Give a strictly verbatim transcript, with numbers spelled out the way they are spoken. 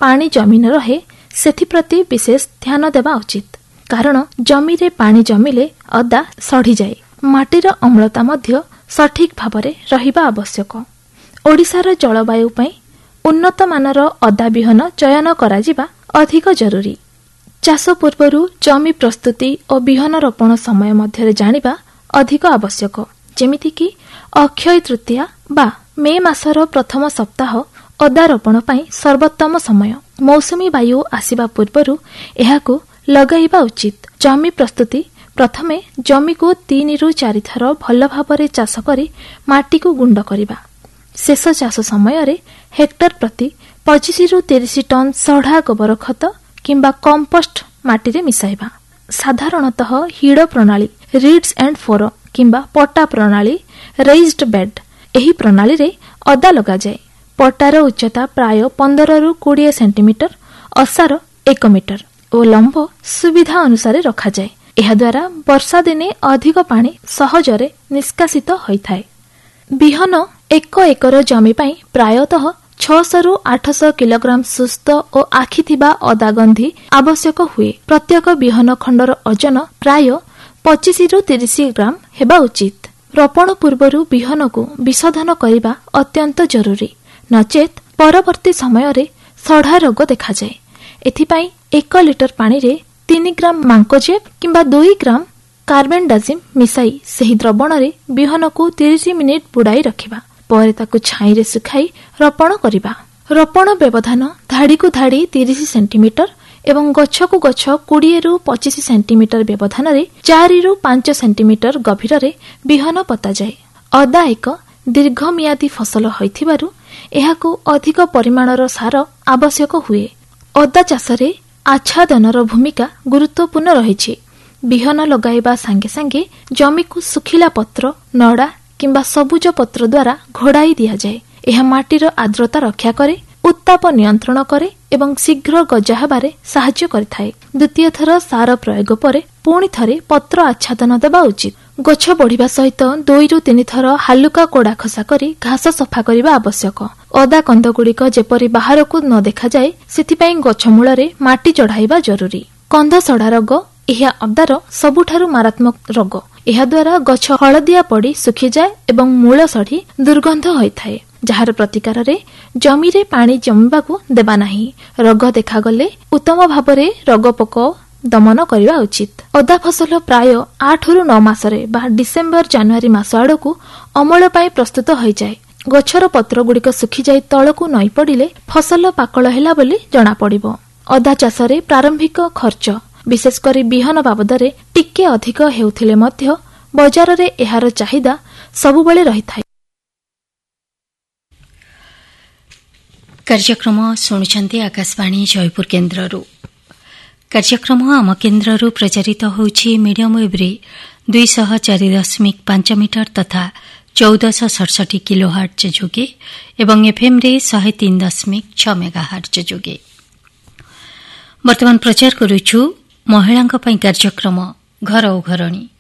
पानी जमी न रहे सेथिप्रति विशेष ध्यान देवा उचित कारण जमीरे पानी जमिले अदा सढ़ी जाए माटीर अम्लता मध्य सठिक भावरे रहिबा आवश्यक। ओडिशार जलवायु पई उन्नत मानर अदा बिहन चयन कराजिबा अधिक जरूरी। चाष पूर्वरु जमी प्रस्तुति और बिहन रोपण समय मध्य जानिबा अधिक आवश्यक। जेमिति कि अक्षय तृतीया बा मे मासर प्रथम सप्ताह अदा रोपण पई सर्वोत्तम समय। मौसुमी वायु आसिबा पूर्वरु एहाकु लगाइबा उचित। जमी प्रस्तुति प्रथमे जमी को तीन रु चार थर भल भावरे चाष करी माटी को गुंड करिबा। शेष चाष समय रे हेक्टर प्रति पच्चीस रु तीस टन सढ़ा गोबर खत किंबा कंपोस्ट माटी रे मिसाइबा। साधारणतः हिड़ प्रणाली रिड्स एंड फोर किंबा पट्टा प्रणाली रेज्ड बेड एही प्रणाली रे अदा लगा जाए। पट्टार उच्चता प्राय पंद्रह रु बीस सेंटीमीटर असार एक मीटर और लंब सुविधा अनुसार रखा जाए। एहा द्वारा वर्षा दिने अधिक पानी सहजरे निष्कासित होइथाय। बिहन एक एकर जमी पई प्रायतः छह सौ रु आठ सौ किलोग्राम सुस्थ और आखि थिबा अदा गंधी आवश्यक हुए। प्रत्येक बिहन खंडर ओजन प्राय पच्चीस रु तीस ग्राम हेबा उचित। रोपण पूर्वरु बिहन को विशोधन करिबा अत्यंत जरूरी नचेत परवर्ती समय रे सढ़ा रोग देखा जाए। एथिपाई एक लिटर पानी रे तीन ग्राम मांकोजेब किंबा दो ग्राम कार्बेंडाजिम मिसाई सही द्रवण रे बिहन को तीस मिनिट बुड़ाई रखिबा परे ताकु छाई रे सुखाई रोपण करिबा। रोपण व्यवधान धाड़ी को धाड़ी तीस सेंटीमीटर एवं गछ को गछ बीस रु पच्चीस सेंटीमीटर व्यवधान रे चार रु पांच सेंटीमीटर गभीर रे बिहन पता जाए। अदा एक दीर्घमियादी फसल होइथिबारु एहाकु अधिक परिमाणर सार आवश्यक हुए। अदा चाषरे आच्छादनर भूमिका गुरुत्वपूर्ण रहिछि। बिहन लगाइबा संगे संगे जमी को सुखिला पत्र नड़ा किंबा सबुज पत्र द्वारा घोड़ाई दिया जाए। यह माटीर आर्द्रता रक्षा करे, उत्ताप नियंत्रण करे एवं शीघ्र गजा हेबारे साहाय्य करिथाए। द्वितीय थर सार प्रयोग परे पुणी थरे पत्र आच्छादन देबा उचित। गछ बढ़िबा सहित दुई रु तीन थर हालुका कोड़ा खसा करी घास सफा करिबा आवश्यक। अदा कंद गुड़िक जेपरी बाहरकू न देखा जाए सेथिपाई गछ मूलरे माटी चढ़ाइबा जरूरी। कंद सड़ा रोग यह अदार सबुठारु मारात्मक रोग। यह द्वारा गछ हलदिया पड़ी सुखी जाए एवं मूल सढ़ी दुर्गंध होइथाए जार प्रतिकार रे जमी रे पानी जमिबाकू देबा नाही। रोग देखागले उत्तम भावरे रोग पोक दमन करबा उचित। अदा फसल प्राय आठ रु नौ मासरे बा डिसेम्बर जनवरी मास आड़कू अमल पाई प्रस्तुत हो जाए। गछर पत्र गुड़िक सुखी जाई तळकू नई पड़िले फसल पाकल हेला बोली जना पड़िबो। अदा चाषरे प्रारंभिक खर्च विशेषकर बिहन बाबदरे टिके अधिक हेउथिले मध्य बजार रे एहार चाहिदा सबुबले रहिथाय। कार्यक्रम शुणुछंती आकाशवाणी जयपुर केन्द्ररू। कार्यक्रम आम केन्द्ररू प्रचारित होउछि मीडियम वेव रे दुई सौ चार दशमिक पांच मीटर तथा चौदह सौ सड़सठ किलोहार्ट्ज जोगे एवं एफएम रे सौ तीन दशमिक छह मेगाहार्ट्ज जोगे। वर्तमान प्रचार करुछु महिलांक पई कार्यक्रम घर ओ घरणी।